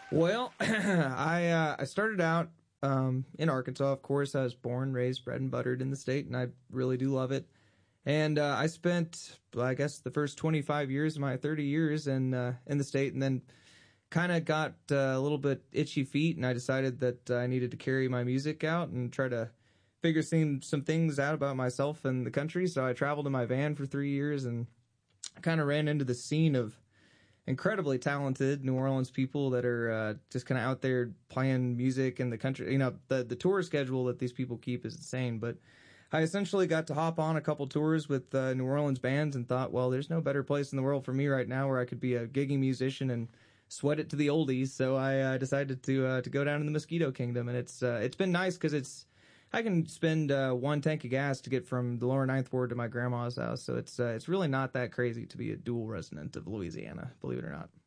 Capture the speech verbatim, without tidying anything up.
Well, I uh, I started out um, in Arkansas. Of course, I was born, raised, bred, and buttered in the state, and I really do love it. And uh, I spent, well, I guess, the first twenty-five years of my thirty years in uh, in the state, and then kind of got uh, a little bit itchy feet, and I decided that uh, I needed to carry my music out and try to figure some some things out about myself and the country. So I traveled in my van for three years and kind of ran into the scene of incredibly talented New Orleans people that are uh, just kind of out there playing music in the country. You know, the the tour schedule that these people keep is insane, but I essentially got to hop on a couple tours with uh, New Orleans bands and thought, well, there's no better place in the world for me right now where I could be a gigging musician and sweat it to the oldies. So I uh, decided to uh, to go down in the Mosquito Kingdom, and it's uh, it's been nice because it's I can spend uh, one tank of gas to get from the lower ninth ward to my grandma's house. So it's uh, it's really not that crazy to be a dual resident of Louisiana, believe it or not.